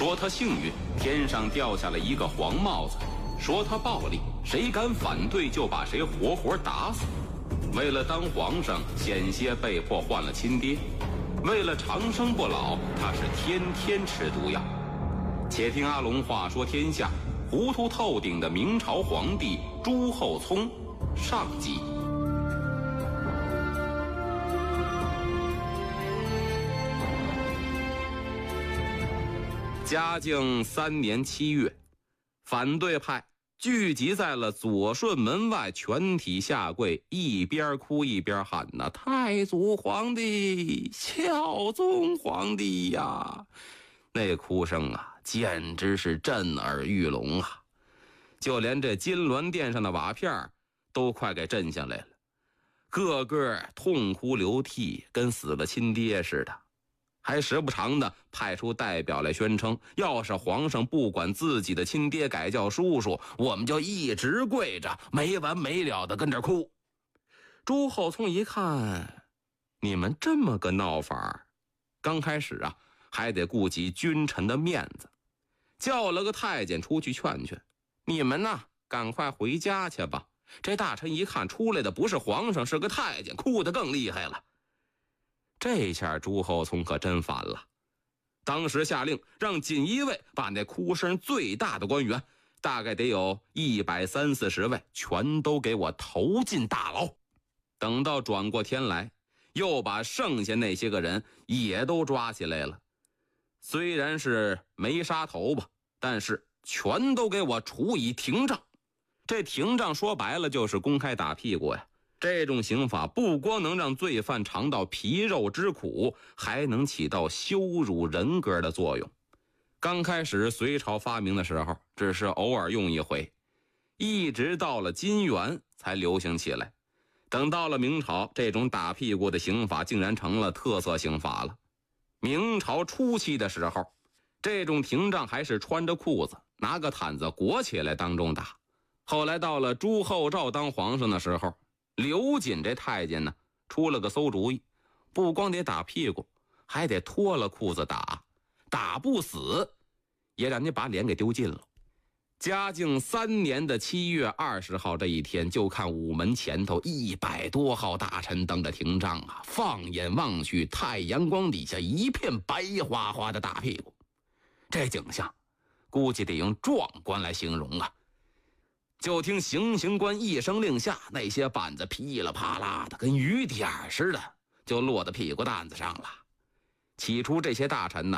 说他幸运，天上掉下了一个黄帽子；说他暴力，谁敢反对就把谁活活打死。为了当皇上，险些被迫换了亲爹；为了长生不老，他是天天吃毒药。且听阿龙话说天下，糊涂透顶的明朝皇帝朱厚熜上集。嘉靖3年7月，反对派聚集在了左顺门外，全体下跪，一边哭一边喊呐：“太祖皇帝，孝宗皇帝呀！”那哭声啊，简直是震耳欲聋啊！就连这金銮殿上的瓦片都快给震下来了，个个痛哭流涕，跟死了亲爹似的。还时不常的派出代表来宣称，要是皇上不管自己的亲爹改叫叔叔，我们就一直跪着，没完没了的跟着哭。朱厚熜一看，你们这么个闹法，刚开始啊还得顾及君臣的面子，叫了个太监出去劝劝，你们呢赶快回家去吧。这大臣一看出来的不是皇上，是个太监，哭得更厉害了。这下朱厚熜可真烦了，当时下令让锦衣卫把那哭声最大的官员，大概得有130-140位，全都给我投进大牢。等到转过天来，又把剩下那些个人也都抓起来了，虽然是没杀头吧，但是全都给我处以廷杖。这廷杖说白了就是公开打屁股呀。这种刑法不光能让罪犯尝到皮肉之苦，还能起到羞辱人格的作用。刚开始隋朝发明的时候，只是偶尔用一回，一直到了金元才流行起来。等到了明朝，这种打屁股的刑法竟然成了特色刑法了。明朝初期的时候，这种廷杖还是穿着裤子，拿个毯子裹起来当众打。后来到了朱厚照当皇上的时候，刘瑾这太监呢出了个馊主意，不光得打屁股，还得脱了裤子打，打不死也让你把脸给丢尽了。嘉靖3年7月20号这一天，就看午门前头100多号大臣蹬着廷杖啊，放眼望去，太阳光底下一片白花花的大屁股，这景象估计得用壮观来形容啊。就听行刑官一声令下，那些板子噼里啪啦的跟雨点似的就落到屁股蛋子上了。起初这些大臣呢